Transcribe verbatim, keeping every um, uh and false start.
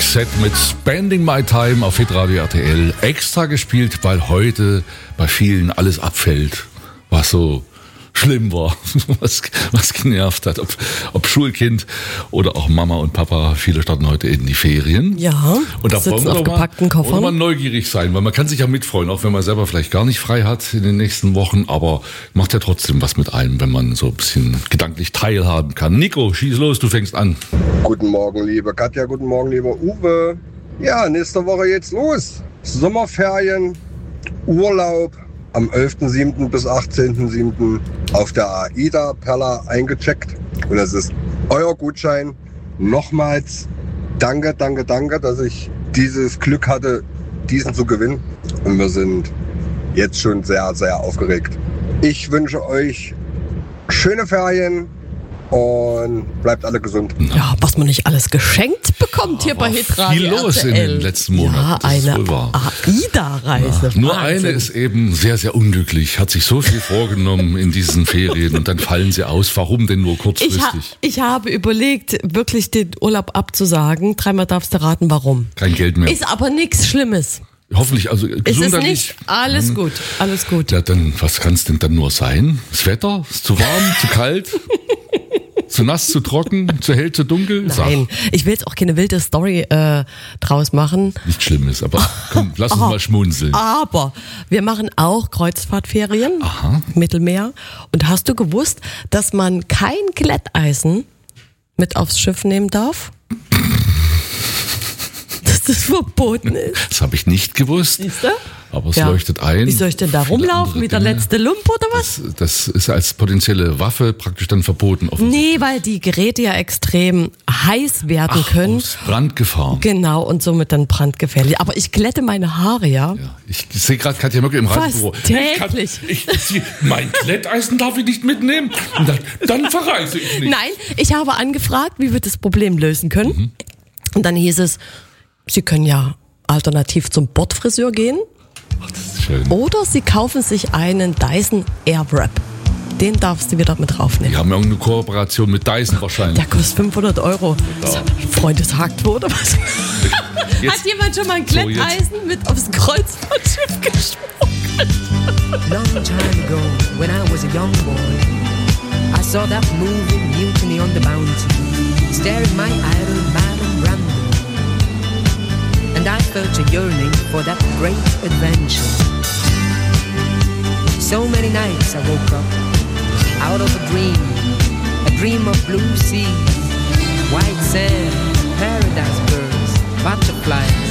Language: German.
Roxette mit Spending My Time auf Hitradio R T L. Extra gespielt, weil heute bei vielen alles abfällt, was so schlimm war, was, was genervt hat. Ob, ob Schulkind oder auch Mama und Papa, viele starten heute in die Ferien. Ja, und da sitzen wollen wir auf doch gepackten mal, Koffern. wollen wir mal neugierig sein, weil man kann sich ja mitfreuen, auch wenn man selber vielleicht gar nicht frei hat in den nächsten Wochen, aber macht ja trotzdem was mit einem, wenn man so ein bisschen gedanklich teilhaben kann. Nico, schieß los, du fängst an. Guten Morgen, liebe Katja, guten Morgen, lieber Uwe. Ja, nächste Woche geht's los. Sommerferien, Urlaub. Am elften siebten bis achtzehnten siebten auf der AIDA Perla eingecheckt. Und das ist euer Gutschein. Nochmals danke, danke, danke, dass ich dieses Glück hatte, diesen zu gewinnen. Und wir sind jetzt schon sehr, sehr aufgeregt. Ich wünsche euch schöne Ferien und bleibt alle gesund. Ja, was man nicht alles geschenkt bekommt Ja, hier bei war Hitradio viel los R T L. in den letzten Monaten. Ja, Das ist eine wohl wahr. AIDA-Reise. Ja, nur Wahnsinn. eine ist eben sehr, sehr unglücklich, hat sich so viel vorgenommen in diesen Ferien und dann fallen sie aus. Warum denn nur Ich, ha kurzfristig? ich habe überlegt, wirklich den Urlaub abzusagen. Dreimal darfst du raten, warum. Kein Geld mehr. Ist aber nichts Schlimmes. Hoffentlich, also Es ist gesundheitlich. nicht alles gut, alles gut. Ja, dann, was kann es denn dann nur sein? Das Wetter? Ist zu warm, zu kalt? Zu nass, zu trocken, zu hell, zu dunkel? Sag, Nein, ich will jetzt auch keine wilde Story äh, draus machen. nicht Schlimmes, aber komm, lass uns mal schmunzeln. Aber wir machen auch Kreuzfahrtferien, Aha. Mittelmeer. Und hast du gewusst, dass man kein Glätteisen mit aufs Schiff nehmen darf? Dass das verboten ist. Das habe ich nicht gewusst, Siehst du? aber es Ja. leuchtet ein. Wie soll ich denn da Viele rumlaufen? andere Wie der Dinge. letzte Lump oder was? Das, das ist als potenzielle Waffe praktisch dann verboten. offensichtlich. Nee, weil die Geräte ja extrem heiß werden Ach, können. aus Brandgefahr. Genau, und somit dann brandgefährlich. Aber ich glätte meine Haare, ja. Ja, ich sehe gerade Katja Möcke im Fast Reisebüro. täglich. Ich kann, ich, sie, mein Glätteisen darf ich nicht mitnehmen. Und dann, dann verreise ich nicht. Nein, ich habe angefragt, wie wir das Problem lösen können. Mhm. Und dann hieß es, Sie können ja alternativ zum Bordfriseur gehen Ach, das ist schön. oder Sie kaufen sich einen Dyson Airwrap. Den darfst du wieder mit draufnehmen. Die haben ja irgendeine Kooperation mit Dyson wahrscheinlich. Der kostet fünfhundert Euro. Ja. Freunde, sagt wo oder was? Jetzt- Hat jemand schon mal ein So, jetzt. Glätteisen mit aufs Kreuzfahrtschiff geschmuggelt? Long time ago, when I was a young boy, I saw that movie Mutiny on the Bounty, staring my idol Marlon Brando, and I felt a yearning for that great adventure. So many nights I woke up out of a dream, a dream of blue sea, white sand, paradise birds, butterflies,